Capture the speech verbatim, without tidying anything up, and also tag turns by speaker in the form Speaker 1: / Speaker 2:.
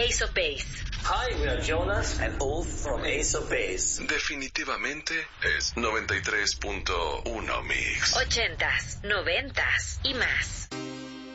Speaker 1: Ace of Base.
Speaker 2: Hi, we are Jonas and Ulf from Ace of Base.
Speaker 3: Definitivamente es noventa y tres punto uno Mix.
Speaker 1: Ochentas, noventas y más.